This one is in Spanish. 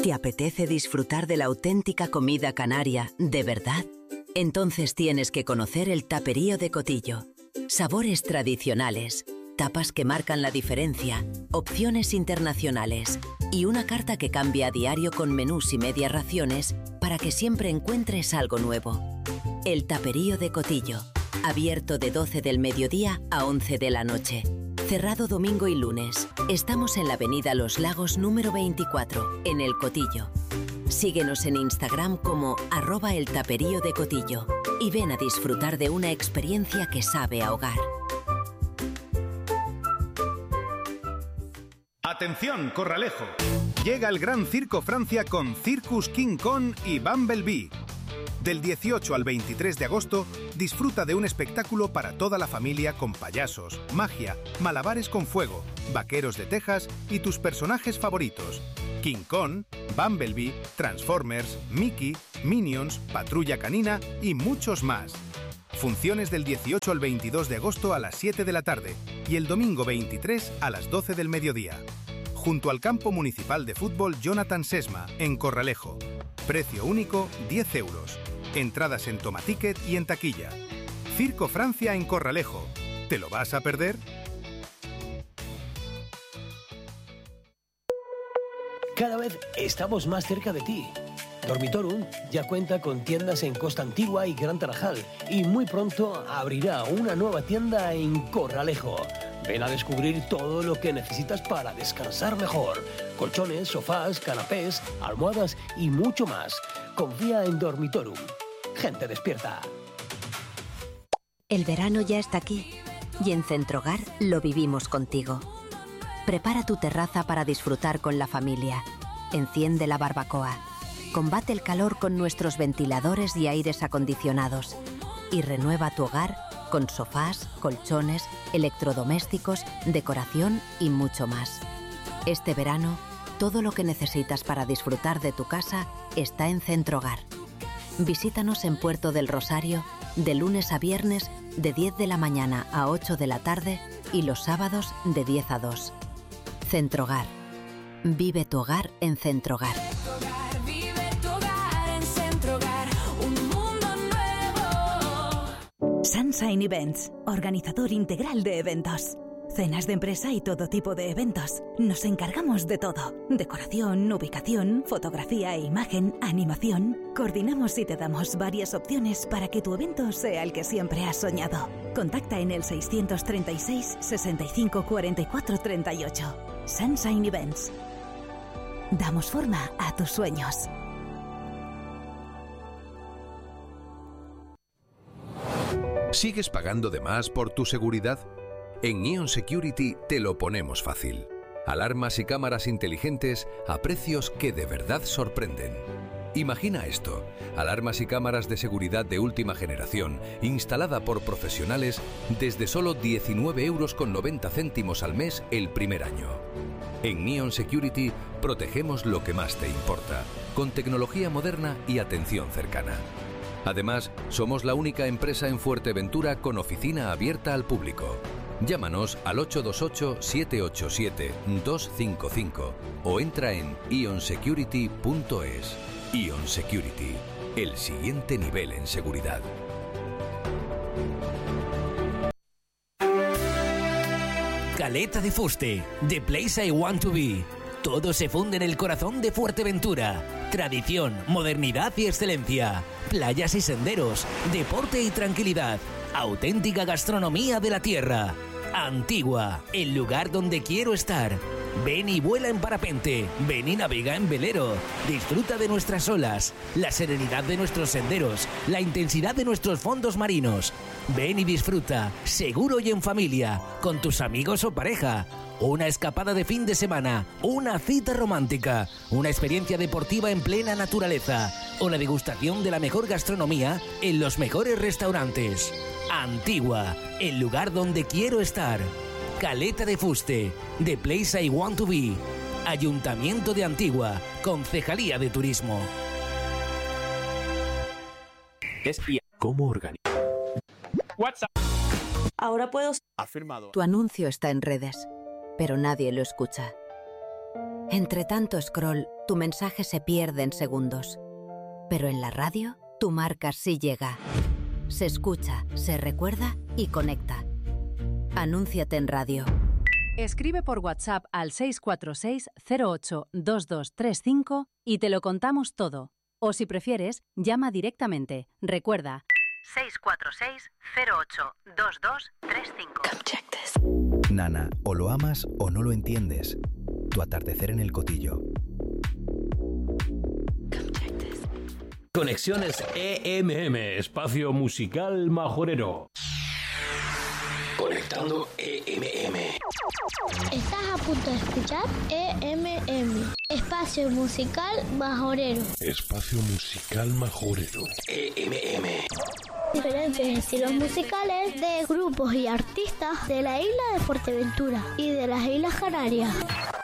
¿Te apetece disfrutar de la auténtica comida canaria, de verdad? Entonces tienes que conocer el Taperío de Cotillo. Sabores tradicionales, tapas que marcan la diferencia, opciones internacionales y una carta que cambia a diario con menús y medias raciones para que siempre encuentres algo nuevo. El Taperío de Cotillo, abierto de 12 del mediodía a 11 de la noche. Cerrado domingo y lunes. Estamos en la avenida Los Lagos número 24, en El Cotillo. Síguenos en Instagram como @eltaperíodecotillo y ven a disfrutar de una experiencia que sabe a hogar. ¡Atención, Corralejo! Llega el Gran Circo Francia con Circus King Kong y Bumblebee. Del 18 al 23 de agosto, disfruta de un espectáculo para toda la familia con payasos, magia, malabares con fuego, vaqueros de Texas y tus personajes favoritos. King Kong, Bumblebee, Transformers, Mickey, Minions, Patrulla Canina y muchos más. Funciones del 18 al 22 de agosto a las 7 de la tarde y el domingo 23 a las 12 del mediodía. Junto al campo municipal de fútbol Jonathan Sesma, en Corralejo. Precio único, 10 euros. Entradas en Tomaticket y en taquilla. Circo Francia en Corralejo. ¿Te lo vas a perder? Cada vez estamos más cerca de ti. Dormitorum ya cuenta con tiendas en Costa Antigua y Gran Tarajal y muy pronto abrirá una nueva tienda en Corralejo. Ven a descubrir todo lo que necesitas para descansar mejor. Colchones, sofás, canapés, almohadas y mucho más. Confía en Dormitorum. Gente despierta. El verano ya está aquí y en Centrogar lo vivimos contigo. Prepara tu terraza para disfrutar con la familia. Enciende la barbacoa. Combate el calor con nuestros ventiladores y aires acondicionados. Y renueva tu hogar con sofás, colchones, electrodomésticos, decoración y mucho más. Este verano, todo lo que necesitas para disfrutar de tu casa está en Centrogar. Visítanos en Puerto del Rosario de lunes a viernes de 10 de la mañana a 8 de la tarde y los sábados de 10 a 2. Centrogar. Vive tu hogar en Centrogar. Sunshine Events, organizador integral de eventos. Cenas de empresa y todo tipo de eventos. Nos encargamos de todo. Decoración, ubicación, fotografía e imagen, animación. Coordinamos y te damos varias opciones para que tu evento sea el que siempre has soñado. Contacta en el 636 65 44 38. Sunshine Events. Damos forma a tus sueños. ¿Sigues pagando de más por tu seguridad? En Ion Security te lo ponemos fácil. Alarmas y cámaras inteligentes a precios que de verdad sorprenden. Imagina esto: alarmas y cámaras de seguridad de última generación, instalada por profesionales desde solo 19,90 € al mes el primer año. En Ion Security protegemos lo que más te importa, con tecnología moderna y atención cercana. Además, somos la única empresa en Fuerteventura con oficina abierta al público. Llámanos al 828-787-255 o entra en ionsecurity.es. Ion Security, el siguiente nivel en seguridad. Caleta de Fuste, The Place I Want to Be. Todo se funde en el corazón de Fuerteventura. Tradición, modernidad y excelencia. Playas y senderos, deporte y tranquilidad. Auténtica gastronomía de la tierra. Antigua, el lugar donde quiero estar. Ven y vuela en parapente, ven y navega en velero. Disfruta de nuestras olas, la serenidad de nuestros senderos, la intensidad de nuestros fondos marinos. Ven y disfruta, seguro y en familia, con tus amigos o pareja. Una escapada de fin de semana, una cita romántica, una experiencia deportiva en plena naturaleza o la degustación de la mejor gastronomía en los mejores restaurantes. Antigua, el lugar donde quiero estar. Caleta de Fuste, The Place I Want to Be. Ayuntamiento de Antigua, Concejalía de Turismo. ¿Cómo organizar? WhatsApp. Ahora puedo... Afirmado. Tu anuncio está en redes, pero nadie lo escucha. Entre tanto scroll, tu mensaje se pierde en segundos. Pero en la radio, tu marca sí llega. Se escucha, se recuerda y conecta. Anúnciate en radio. Escribe por WhatsApp al 646 08 2235 y te lo contamos todo. O si prefieres, llama directamente. Recuerda, 646 08 2235. Nana, o lo amas o no lo entiendes. Tu atardecer en el Cotillo. Conexiones EMM, espacio musical majorero. Conectando EMM. Estás a punto de escuchar EMM, espacio musical majorero. Espacio musical majorero. EMM. Diferentes estilos musicales de grupos y artistas de la isla de Fuerteventura y de las Islas Canarias.